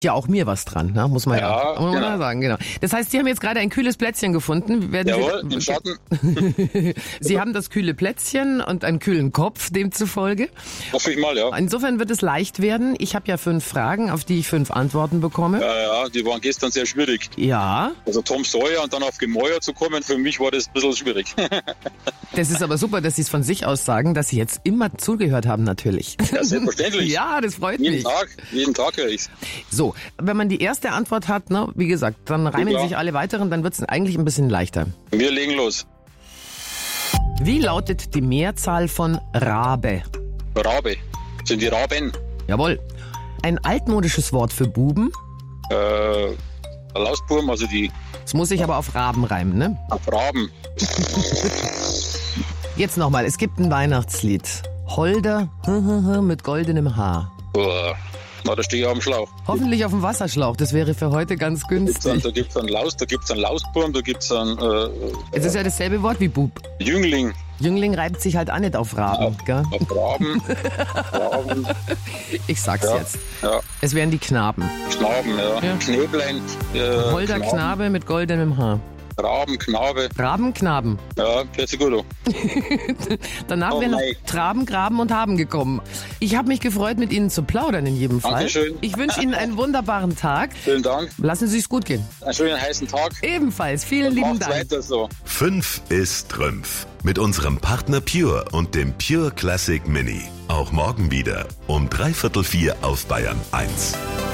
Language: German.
Ja, auch mir was dran, ne? Muss man Ja, muss man genau. sagen, genau. Das heißt, Sie haben jetzt gerade ein kühles Plätzchen gefunden. Jawohl, im Schatten. Sie haben das kühle Plätzchen und einen kühlen Kopf demzufolge. Hoffe ich mal, ja. Insofern wird es leicht werden. Ich habe ja 5 Fragen, auf die ich 5 Antworten bekomme. Ja, die waren gestern sehr schwierig. Ja, Also Tom Sawyer und dann auf Gemäuer zu kommen, für mich war das ein bisschen schwierig. das ist aber super, dass Sie es von sich aus sagen, dass Sie jetzt immer zugehört haben, natürlich. Ja, selbstverständlich. Ja, das freut Jeden mich. Tag höre ich's. So, wenn man die erste Antwort hat, ne, wie gesagt, dann reimen Ja. sich alle weiteren, dann wird es eigentlich ein bisschen leichter. Wir legen los. Wie lautet die Mehrzahl von Rabe? Rabe. Sind die Raben? Jawohl. Ein altmodisches Wort für Buben. Lausburm, also die Das muss sich aber auf Raben reimen, ne? Raben. Jetzt nochmal, es gibt ein Weihnachtslied. Holder mit goldenem Haar. Na, da stehe ich auf dem Schlauch. Hoffentlich auf dem Wasserschlauch, das wäre für heute ganz günstig. Da gibt's einen Lausburm, da gibt's einen Es ist ja dasselbe Wort wie Bub. Jüngling. Jüngling reibt sich halt auch nicht auf Raben, gell? Auf Raben. Raben. Ich sag's Ja. jetzt. Ja. Es wären die Knaben. Knaben, ja. Ja. Knäblein. Holder Knaben. Knabe mit goldenem Haar. Raben, Knabe. Rabenknaben. Ja, hört sich gut an. Danach Oh wären noch nein. Traben, Graben und Haben gekommen. Ich habe mich gefreut, mit Ihnen zu plaudern in jedem Fall. Dankeschön. Ich wünsche Ihnen einen wunderbaren Tag. Vielen Dank. Lassen Sie es gut gehen. Einen schönen heißen Tag. Ebenfalls. Vielen lieben Macht's Dank. weiter so. 5 ist Trümpf. Mit unserem Partner Pure und dem Pure Classic Mini. Auch morgen wieder um 3/4 auf Bayern 1.